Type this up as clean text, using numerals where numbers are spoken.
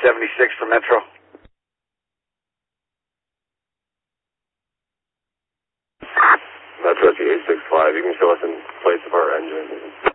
76 for Metro. Metro 865, you can show us in place of our engine.